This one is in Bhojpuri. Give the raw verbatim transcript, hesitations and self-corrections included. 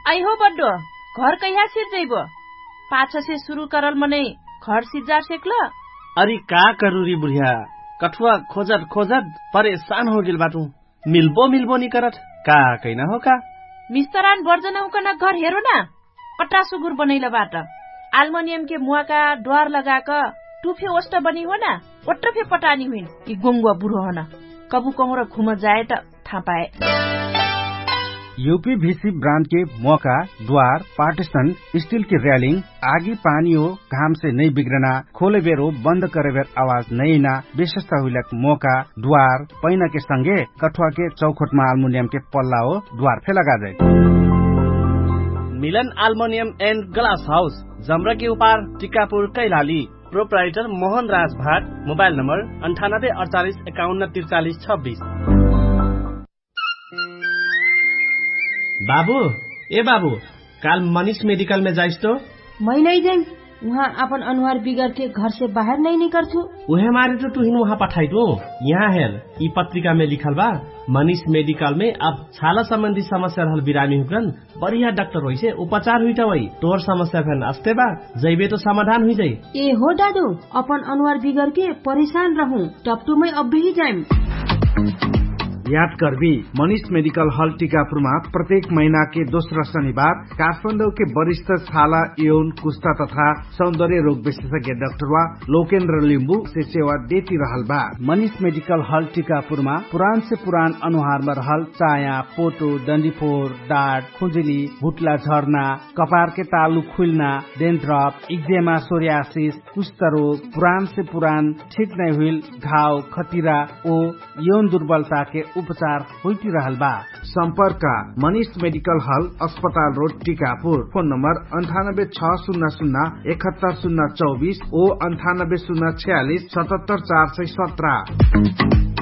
आई हो बड्डो घर कहिया सिर जइबो पाछ से शुरू करल मने घर सिजार सेकल। अरे का करू री बुढ़िया कठुआ खोजत खोजत परेशान हो गेल बाटू मिलबो मिलबो नहीं करत का कैना हो का मिस्तरान बर्जन उकना घर हेरो ना पट्टा सुगुर बनैला बाट एल्युमिनियम के मुआ का द्वार लगा का टूफे ओस्ट बनी हो ना ओट्रफे पटानी हुइन कि गोंगुआ बुढ़ो होना कबू कहूँ घुम जाए त था पाए। यूपीवीसी ब्रांड के मौका द्वार पार्टीशन स्टील की रेलिंग आगी पानी हो घाम से नहीं बिगड़ना खोले बेर हो बंद करे बेर आवाज नहीं ना विशेषता हुई मौका द्वार पैना के संगे कठुआ के चौखट में एल्युमिनियम के पल्ला हो द्वार फे लगा जाए। मिलन एल्युमिनियम एंड ग्लास हाउस जमरा के उपार टिकापुर कैलाली प्रोप्राइटर मोहन राज भाट मोबाइल नंबर अंठानब्बे अड़तालीस इक्यावन तिरचालीस छब्बीस। बाबू ए बाबू काल मनीष मेडिकल में जाइस तो मैं नहीं जाई वहाँ अपन अनुहार बिगड़ के घर से बाहर नहीं निकल छू उहे मारे तो तुहिन वहाँ पठाई दो। यहाँ हेर ई पत्रिका में लिखल बा मनीष मेडिकल में अब छाला संबंधी समस्या रहल बिरामी हुकन बढ़िया डॉक्टर होइसे उपचार हुई वही तोर समस्या फेन अस्ते बा जइबे तो समाधान हुई जाई। ए हो दादू अपन अनुहार बिगड़ के परेशान रहूं टपटू में अब भी जाइम। याद करबी मनीष मेडिकल हॉल टीकापुर में प्रत्येक महीना के दोस्रो शनिवार काठमाडौँ के वरिष्ठ छाला यौन कुष्ठा तथा सौंदर्य रोग विशेषज्ञ डाक्टर वा लोकेन्द्र लिम्बू से सेवा देती रहल बा। मनीष मेडिकल हॉल टीकापुर में पुरान से पुरान अनुहार में रहल चाया पोटो डंडीफोर डाट खुजली भुटला झर्ना कपार के तालु खुलना डेन्ड्रप इक्जेमा सोरियासिस कुष्ठ रोग पुरान से पुरान ठीक नहीं हुई घाव खतिरा ओ यौन दुर्बलता के उपचार होती रहल बा। संपर्क मनीष मेडिकल हॉल अस्पताल रोड टीकापुर फोन नंबर अंठानब्बे छह शून्य शून्य इकहत्तर शून्य चौबीस ओ अंठानब्बे शून्य छियालीस सतहत्तर चार सौ सत्रह।